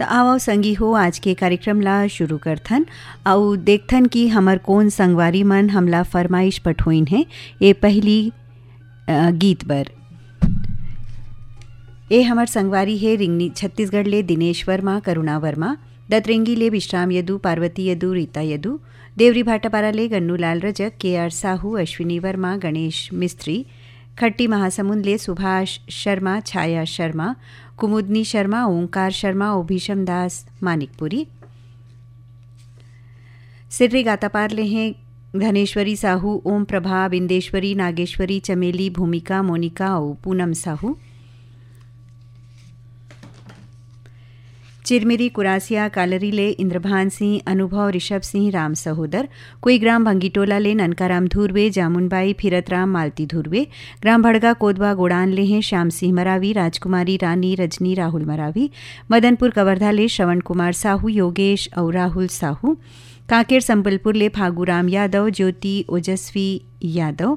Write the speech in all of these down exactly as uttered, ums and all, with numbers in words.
तो आओ संगी हो आज के कार्यक्रम ला शुरू करथन और देखथन कि हमर कौन संगवारी मन हमला फरमाइश पठोइन है। ये पहली गीत बर ए हमर संगवारी है रिंगनी छत्तीसगढ़ ले दिनेश वर्मा, करुणा वर्मा, दतरेंगी ले विश्राम यदु, पार्वती यदु, रीता यदु, देवरी भाटापारा ले गन्नू लाल रजक, के आर साहू, अश्विनी वर्मा, गणेश मिस्त्री, खट्टी महासमुंद ले सुभाष शर्मा, छाया शर्मा, कुमुदनी शर्मा, ओंकार शर्मा और भीषम दास मानिकपुरी। सिर्री गातापार ले हैं धनेश्वरी साहू, ओम प्रभा, बिंदेश्वरी, नागेश्वरी, चमेली, भूमिका, मोनिका और पूनम साहू। चिरमिरी कुरासिया कालरी ले इंद्रभान सिंह, अनुभव, ऋषभ सिंह, राम सहोदर। कोई ग्राम भंगीटोला ले ननकाराम धुरवे, जामुनबाई, फिरतराम, मालती धुरवे। ग्राम भड़गा कोदवा गोड़ान ले हैं श्याम सिंह मरावी, राजकुमारी रानी, रजनी, राहुल मरावी। मदनपुर कवर्धा ले श्रवण कुमार साहू, योगेश और राहुल साहू। कांकेर संबलपुर ले फागूराम यादव, ज्योति ओजस्वी यादव।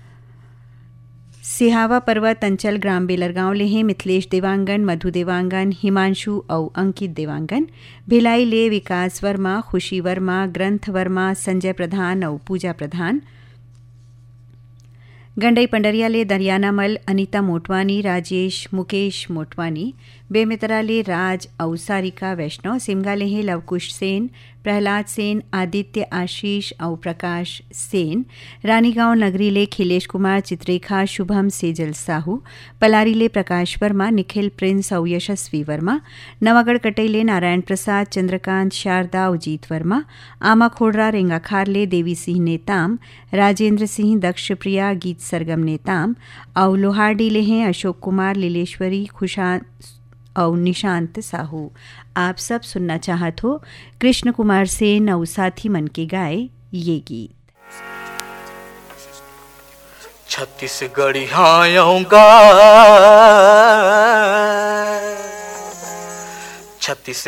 सिहावा पर्वत अंचल ग्राम बेलरगांव ले हैं मिथिलेश देवांगन, मधु देवांगन, हिमांशु और अंकित देवांगन। भिलाई ले विकास वर्मा, खुशी वर्मा, ग्रंथ वर्मा, संजय प्रधान और पूजा प्रधान। गंडई पंडरिया ले दरियाना मल, अनीता मोटवानी, राजेश, मुकेश मोटवानी। बेमितरा ले राज और सारिका वैष्णव। सिमगा ले हैं लवकुश सेन, प्रहलाद सेन, आदित्य, आशीष और प्रकाश सेन। रानीगांव नगरी ले खिलेश कुमार, चित्रेखा, शुभम, सेजल साहू। पलारी ले प्रकाश वर्मा, निखिल, प्रिंस और यशस्वी वर्मा। नवागढ़ कटई ले नारायण प्रसाद, चंद्रकांत, शारदा और जीत वर्मा। आमा खोड़रा रेंगाखार ले देवी सिंह नेताम, राजेंद्र सिंह, दक्ष प्रिया, गीत सरगम नेताम। और लोहारडी ले हैं अशोक कुमार, लीलेश्वरी, खुशा और निशांत साहू। आप सब सुनना चाहत हो कृष्ण कुमार सेन और साथी मन के गाए ये गीत। छत्तीसगढ़ी आऊंगा, छत्तीस